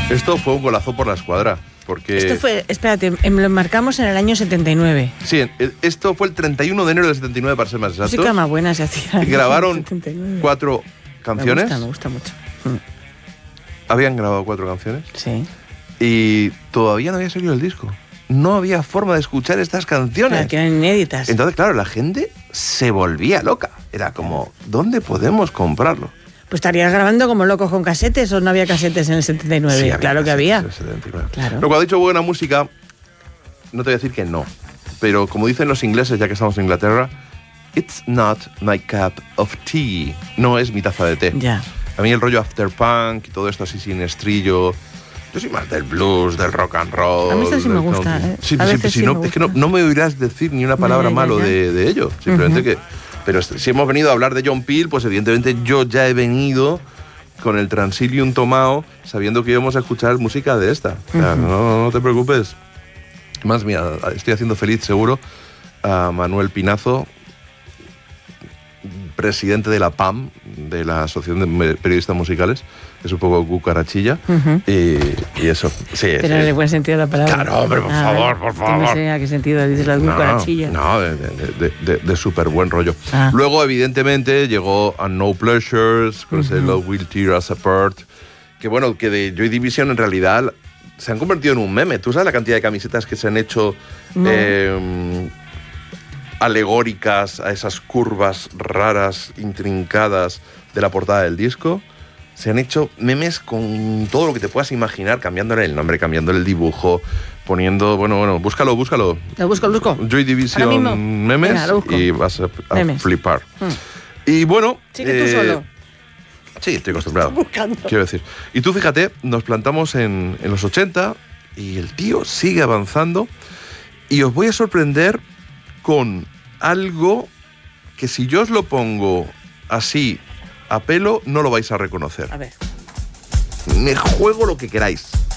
Esto fue un golazo por la escuadra, porque... Esto fue, espérate, lo enmarcamos en el año 79. Sí, esto fue el 31 de enero del 79, para ser más exactos. Música más buena se hacía. Grabaron 4 canciones. Me gusta mucho. Habían grabado 4 canciones. Sí. Y todavía no había salido el disco. No había forma de escuchar estas canciones. Claro, que eran inéditas. Entonces, claro, la gente se volvía loca. Era como, ¿dónde podemos comprarlo? Pues estarías grabando como locos con casetes, ¿o no había casetes en el 79? Sí, claro que había. En el 79. Claro. Pero cuando he dicho buena música, no te voy a decir que no. Pero como dicen los ingleses, ya que estamos en Inglaterra, it's not my cup of tea. No es mi taza de té. Ya. A mí el rollo afterpunk y todo esto así sin estrillo... Yo soy más del blues, del rock and roll. A mí esto sí me gusta, ¿eh? Sí, A veces sí me es que gusta. no me oirás decir ni una palabra malo de ello. Simplemente que... Pero si hemos venido a hablar de John Peel, pues evidentemente yo ya he venido con el Transilium tomado, sabiendo que íbamos a escuchar música de esta. O sea, no te preocupes. Más, mira, estoy haciendo feliz seguro a Manuel Pinazo, presidente de la PAM, de la Asociación de Periodistas Musicales, que es un poco cucarachilla, y eso. Sí, pero en el buen sentido de la palabra. Claro, hombre, por favor. No sé a qué sentido dices la cucarachilla. No, de súper buen rollo. Ah. Luego, evidentemente, llegó a No Pleasures, con ese Love Will Tear Us Apart, que bueno, que de Joy Division en realidad se han convertido en un meme. ¿Tú sabes la cantidad de camisetas que se han hecho alegóricas a esas curvas raras, intrincadas de la portada del disco? Se han hecho memes con todo lo que te puedas imaginar, cambiándole el nombre, cambiándole el dibujo, poniendo... Bueno, búscalo. Lo busco. Joy Division memes. Venga, y vas a flipar. Y bueno... Sí, que tú solo. Sí, estoy acostumbrado. Quiero decir. Y tú fíjate, nos plantamos en los 80 y el tío sigue avanzando y os voy a sorprender con algo que si yo os lo pongo así a pelo no lo vais a reconocer. A ver. Me juego lo que queráis.